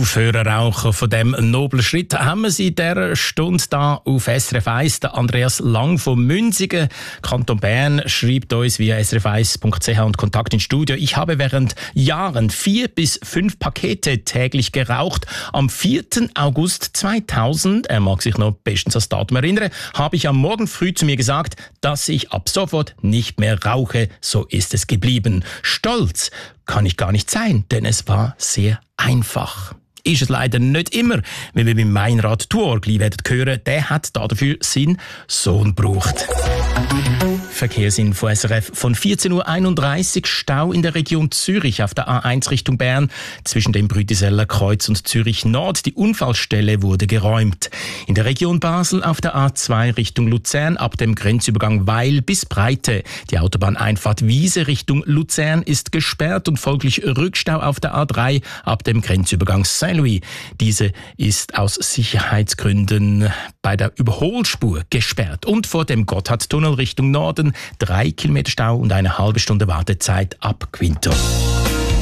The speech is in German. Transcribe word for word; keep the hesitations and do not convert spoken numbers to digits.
Führerraucher von dem noblen Schritt haben wir sie in dieser Stunde da auf S R F eins. Der Andreas Lang von Münzigen, Kanton Bern, schreibt uns via s r f eins punkt c h und Kontakt ins Studio. Ich habe während Jahren vier bis fünf Pakete täglich geraucht. Am vierten August zweitausend, er mag sich noch bestens an das Datum erinnern, habe ich am Morgen früh zu mir gesagt, dass ich ab sofort nicht mehr rauche. So ist es geblieben. Stolz kann ich gar nicht sein, denn es war sehr einfach. Ist es leider nicht immer, wie wir beim Meinrad Tuor gleich werden hören, der hat dafür seinen Sohn gebraucht. Verkehrsinfo S R F von vierzehn Uhr einunddreißig, Stau in der Region Zürich auf der A eins Richtung Bern zwischen dem Brütiseller Kreuz und Zürich Nord. Die Unfallstelle wurde geräumt. In der Region Basel auf der A zwei Richtung Luzern ab dem Grenzübergang Weil bis Breite. Die Autobahneinfahrt Wiese Richtung Luzern ist gesperrt und folglich Rückstau auf der A drei ab dem Grenzübergang Saint-Louis. Diese ist aus Sicherheitsgründen bei der Überholspur gesperrt. Und vor dem Gotthardtunnel Richtung Norden drei Kilometer Stau und eine halbe Stunde Wartezeit ab Quinto.